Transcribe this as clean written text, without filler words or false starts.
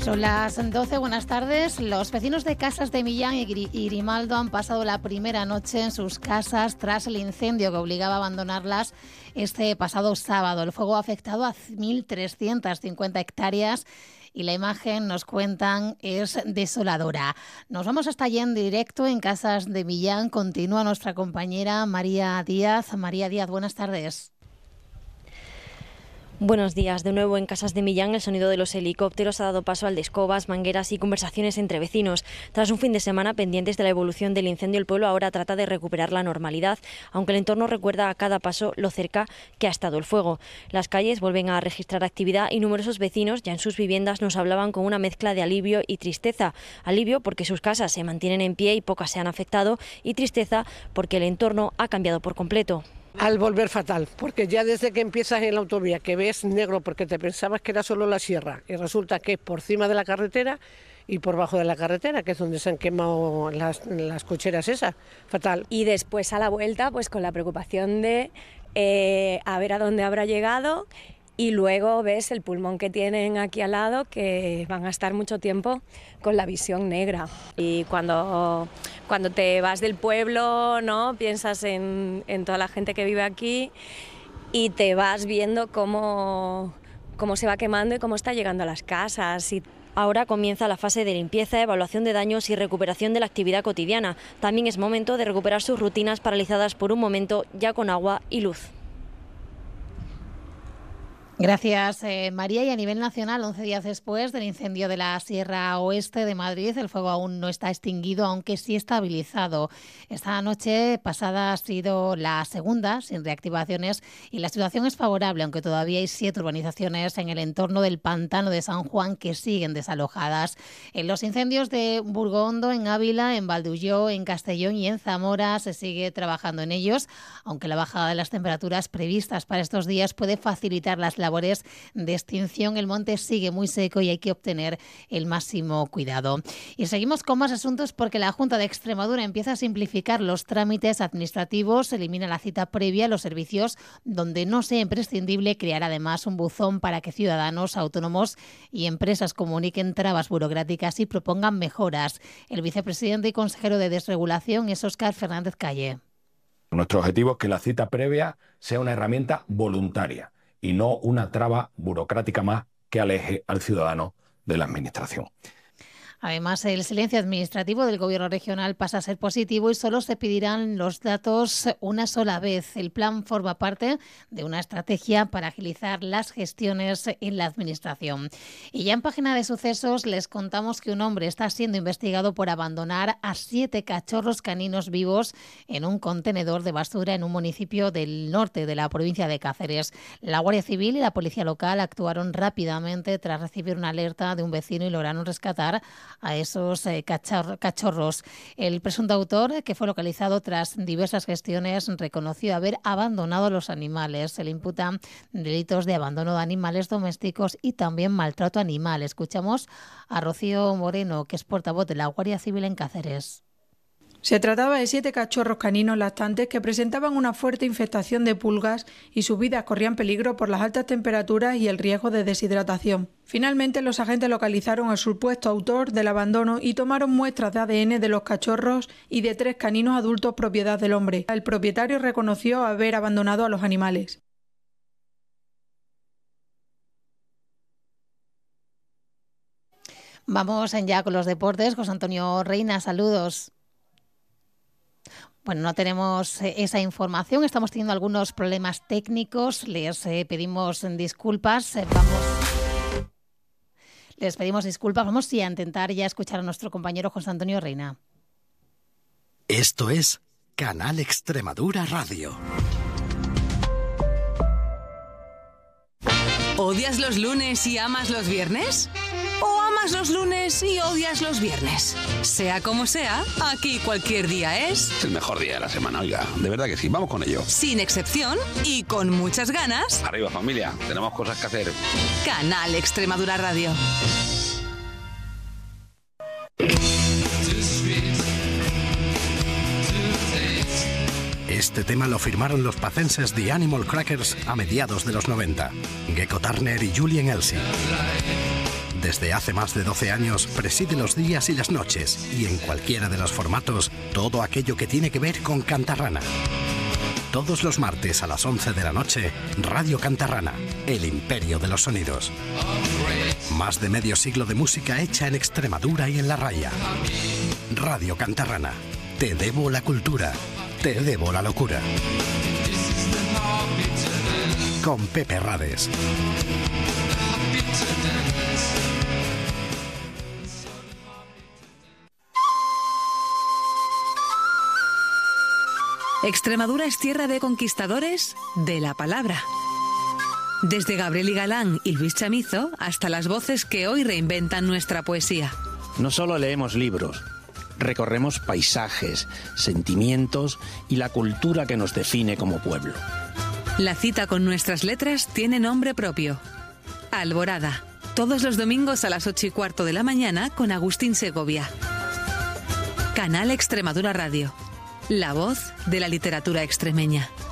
Son las 12, buenas tardes. Los vecinos de Casas de Millán y Grimaldo han pasado la primera noche en sus casas tras el incendio que obligaba a abandonarlas este pasado sábado. El fuego ha afectado a 1.350 hectáreas y la imagen, nos cuentan, es desoladora. Nos vamos hasta allí en directo en Casas de Millán. Continúa nuestra compañera María Díaz. María Díaz, buenas tardes. Buenos días. De nuevo en Casas de Millán, el sonido de los helicópteros ha dado paso al de escobas, mangueras y conversaciones entre vecinos. Tras un fin de semana pendientes de la evolución del incendio, el pueblo ahora trata de recuperar la normalidad, aunque el entorno recuerda a cada paso lo cerca que ha estado el fuego. Las calles vuelven a registrar actividad y numerosos vecinos ya en sus viviendas nos hablaban con una mezcla de alivio y tristeza. Alivio porque sus casas se mantienen en pie y pocas se han afectado, y tristeza porque el entorno ha cambiado por completo. Al volver fatal, porque ya desde que empiezas en la autovía, que ves negro porque te pensabas que era solo la sierra y resulta que es por encima de la carretera y por bajo de la carretera, que es donde se han quemado las cocheras esas, fatal. Y después a la vuelta, pues con la preocupación de a ver a dónde habrá llegado, y luego ves el pulmón que tienen aquí al lado, que van a estar mucho tiempo con la visión negra. Y cuando te vas del pueblo, ¿no?, piensas en toda la gente que vive aquí y te vas viendo cómo se va quemando y cómo está llegando a las casas. Ahora comienza la fase de limpieza, evaluación de daños y recuperación de la actividad cotidiana. También es momento de recuperar sus rutinas paralizadas por un momento, ya con agua y luz. Gracias, María. Y a nivel nacional, 11 días después del incendio de la Sierra Oeste de Madrid, el fuego aún no está extinguido, aunque sí estabilizado. Esta noche pasada ha sido la segunda, sin reactivaciones, y la situación es favorable, aunque todavía hay 7 urbanizaciones en el entorno del pantano de San Juan que siguen desalojadas. En los incendios de Burgondo, en Ávila, en Valdulló, en Castellón y en Zamora se sigue trabajando en ellos, aunque la bajada de las temperaturas previstas para estos días puede facilitar las labores de extinción. El monte sigue muy seco y hay que obtener el máximo cuidado. Y seguimos con más asuntos porque la Junta de Extremadura empieza a simplificar los trámites administrativos, elimina la cita previa a los servicios donde no sea imprescindible, crear además un buzón para que ciudadanos, autónomos y empresas comuniquen trabas burocráticas y propongan mejoras. El vicepresidente y consejero de Desregulación es Óscar Fernández Calle. Nuestro objetivo es que la cita previa sea una herramienta voluntaria y no una traba burocrática más que aleje al ciudadano de la administración. Además, el silencio administrativo del Gobierno regional pasa a ser positivo y solo se pedirán los datos una sola vez. El plan forma parte de una estrategia para agilizar las gestiones en la Administración. Y ya en página de sucesos les contamos que un hombre está siendo investigado por abandonar a 7 cachorros caninos vivos en un contenedor de basura en un municipio del norte de la provincia de Cáceres. La Guardia Civil y la Policía Local actuaron rápidamente tras recibir una alerta de un vecino y lograron rescatar a esos cachorros. El presunto autor, que fue localizado tras diversas gestiones, reconoció haber abandonado los animales. Se le imputan delitos de abandono de animales domésticos y también maltrato animal. Escuchamos a Rocío Moreno, que es portavoz de la Guardia Civil en Cáceres. Se trataba de 7 cachorros caninos lactantes que presentaban una fuerte infestación de pulgas y sus vidas corrían peligro por las altas temperaturas y el riesgo de deshidratación. Finalmente, los agentes localizaron al supuesto autor del abandono y tomaron muestras de ADN de los cachorros y de 3 caninos adultos propiedad del hombre. El propietario reconoció haber abandonado a los animales. Vamos ya con los deportes. José Antonio Reina, saludos. Bueno, no tenemos esa información, estamos teniendo algunos problemas técnicos, les pedimos disculpas. Vamos a intentar ya escuchar a nuestro compañero José Antonio Reina. Esto es Canal Extremadura Radio. ¿Odias los lunes y amas los viernes? ¿O amas los lunes y odias los viernes? Sea como sea, aquí cualquier día es el mejor día de la semana, oiga. De verdad que sí, vamos con ello. Sin excepción y con muchas ganas. Arriba, familia, tenemos cosas que hacer. Canal Extremadura Radio. Este tema lo firmaron los pacenses The Animal Crackers a mediados de los 90. Gecko Turner y Julian Elsie. Desde hace más de 12 años preside los días y las noches y en cualquiera de los formatos todo aquello que tiene que ver con Cantarrana. Todos los martes a las 11 de la noche, Radio Cantarrana, el imperio de los sonidos. Más de medio siglo de música hecha en Extremadura y en La Raya. Radio Cantarrana, te debo la cultura, te debo la locura. Con Pepe Rades. Extremadura es tierra de conquistadores de la palabra. Desde Gabriel y Galán y Luis Chamizo hasta las voces que hoy reinventan nuestra poesía. No solo leemos libros, recorremos paisajes, sentimientos y la cultura que nos define como pueblo. La cita con nuestras letras tiene nombre propio. Alborada. Todos los domingos a las 8:15 de la mañana con Agustín Segovia. Canal Extremadura Radio. La voz de la literatura extremeña.